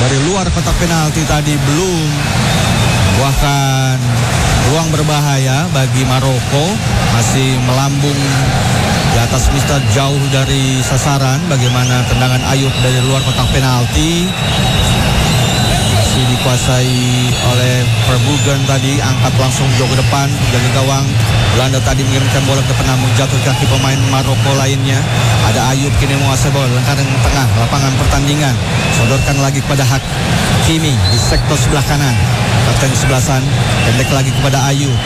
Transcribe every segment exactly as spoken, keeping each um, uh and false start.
dari luar kotak penalti tadi belum buahkan ruang berbahaya bagi Maroko, masih melambung di atas mister jauh dari sasaran. Bagaimana tendangan Ayub dari luar kotak penalti, masih dikuasai oleh Verbruggen tadi, angkat langsung jauh ke depan dari gawang. Belanda tadi mengirimkan bola ke depan namun jatuh di kaki pemain Maroko lainnya. Ada Ayub kini menguasai bola lingkaran tengah lapangan pertandingan, sodorkan lagi kepada Hakimi di sektor sebelah kanan. Kapten kesebelasan pendek lagi kepada Ayub,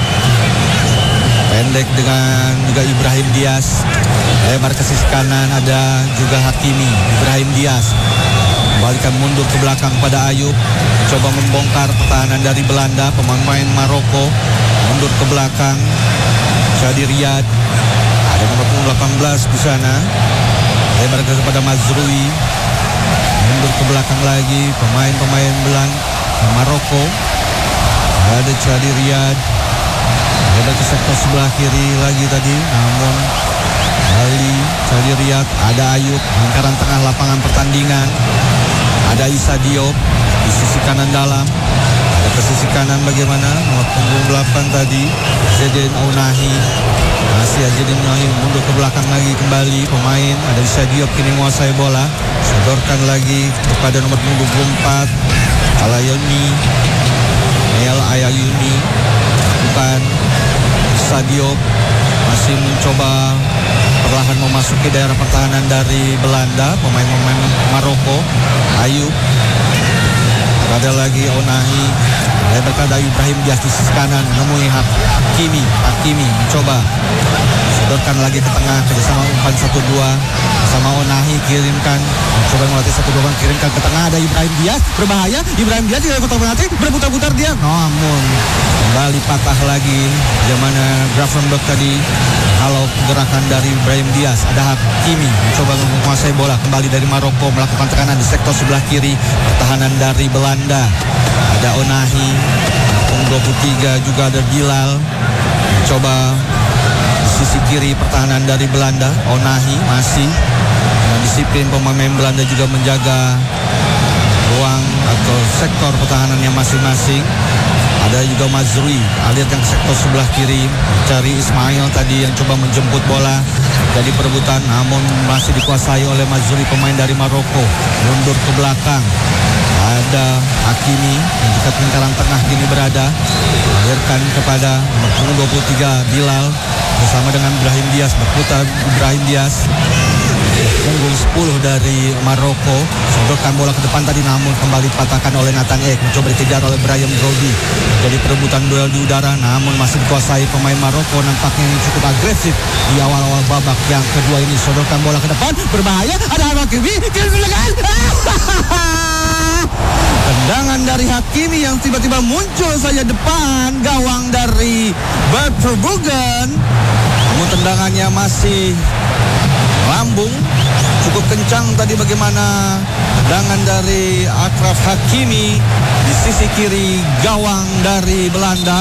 pendek dengan juga Ibrahim Diaz, lebar ke sisi kanan ada juga Hakimi. Ibrahim Diaz kembalikan mundur ke belakang pada Ayub, coba membongkar pertahanan dari Belanda. Pemain Maroko mundur ke belakang. Chadi Riyad, ada nomor delapan belas di sana, lebar kepada Mazrui, mundur ke belakang lagi pemain-pemain Belanda Maroko. Ada Chadi Riyad, lebar ke sektor sebelah kiri lagi tadi, namun kali Chadi Riyad. Ada Ayub, lingkaran tengah lapangan pertandingan. Ada Issa Diop di sisi kanan dalam. Ada ke sisi kanan bagaimana nomor punggung delapan tadi Zedin Ounahi. Masih Zedin Ounahi mundur ke belakang lagi kembali pemain. Ada Issa Diop kini menguasai bola, sodorkan lagi kepada nomor punggung empat Alayuni. El Ayayuni, bukan Issa Diop, masih mencoba perlahan memasuki daerah pertahanan dari Belanda, pemain-pemain Maroko. Ayub, ada lagi Ounahi, lebar kepada Ibrahim Diaz di sisi kanan, menemui Hakimi. Hakimi mencoba sodorkan lagi ke tengah kerjasama umpan satu dua sama Ounahi, kirimkan coba melatih satu dua, kirimkan ke tengah. Ada Ibrahim Diaz, berbahaya. Ibrahim Diaz juga kotak penalti, berputar-putar dia, namun kembali patah lagi. Bagaimana Gravenberch tadi halau gerakan dari Ibrahim Diaz. Ada Hakimi mencoba menguasai bola kembali dari Maroko, melakukan tekanan di sektor sebelah kiri pertahanan dari Belanda. Ada Ounahi, dua puluh tiga juga ada Bilal mencoba di sisi kiri pertahanan dari Belanda. Ounahi masih dengan disiplin pemain Belanda juga menjaga ruang atau sektor pertahanannya masing-masing. Ada juga Mazrui, alirkan ke sektor sebelah kiri, cari Ismail tadi yang coba menjemput bola. Jadi perebutan namun masih dikuasai oleh Mazrui, pemain dari Maroko. Mundur ke belakang. Ada Hakimi yang dekat lingkaran tengah kini berada, alirkan kepada nomor dua puluh tiga Bilal bersama dengan Ibrahim Diaz. Berputar Ibrahim Diaz, punggung sepuluh dari Maroko, sodorkan bola ke depan tadi namun kembali dipatahkan oleh Nathan Ake, mencoba dikejar oleh Brahim Brody. Jadi perebutan duel di udara namun masih dikuasai pemain Maroko, nampaknya yang cukup agresif di awal-awal babak yang kedua ini. Sodorkan bola ke depan, berbahaya. Ada Hakimi, tendangan dari Hakimi yang tiba-tiba muncul saja depan gawang dari Bert Verbruggen. Namun tendangannya masih lambung cukup kencang tadi. Bagaimana tendangan dari Achraf Hakimi di sisi kiri gawang dari Belanda.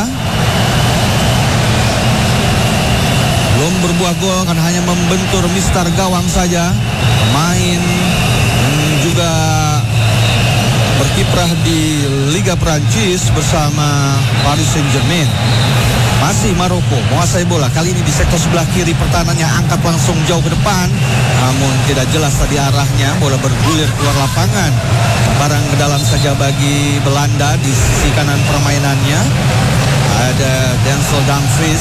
Belum berbuah gol karena hanya membentur mistar gawang saja. Pemain juga berkiprah di Liga Prancis bersama Paris Saint-Germain. Masih Maroko menguasai bola, kali ini di sektor sebelah kiri pertahanannya, angkat langsung jauh ke depan, namun tidak jelas tadi arahnya. Bola bergulir keluar lapangan, barang ke dalam saja bagi Belanda. Di sisi kanan permainannya ada Denzel Dumfries.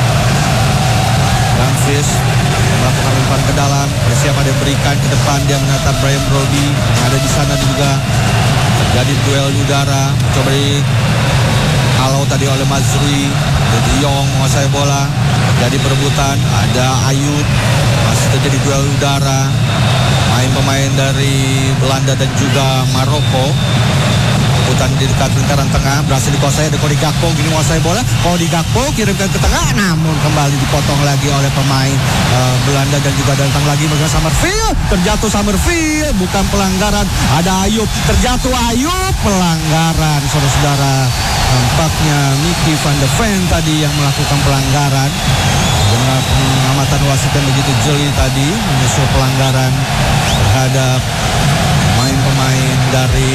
Dumfries melakukan umpan ke dalam, bersiap ada berikan ke depan, dia menatap Brahim Brody. Ada di sana juga terjadi duel udara, coba di halau tadi oleh Mazrui. De Jong menguasai bola, jadi perebutan. Ada Ayub, masih terjadi duel udara. Main-pemain dari Belanda dan juga Maroko. Perebutan di dekat lingkaran tengah berhasil dikuasai. Ada Cody Gakpo gini menguasai bola. Cody Gakpo kirimkan ke tengah, namun kembali dipotong lagi oleh pemain uh, Belanda dan juga datang lagi bagaimana Summerfield. Terjatuh Summerfield, bukan pelanggaran. Ada Ayub, terjatuh Ayub, pelanggaran. Saudara-saudara, nampaknya Mickey van de Ven tadi yang melakukan pelanggaran. Dengan pengamatan wasit yang begitu jeli tadi, menyusul pelanggaran terhadap pemain-pemain dari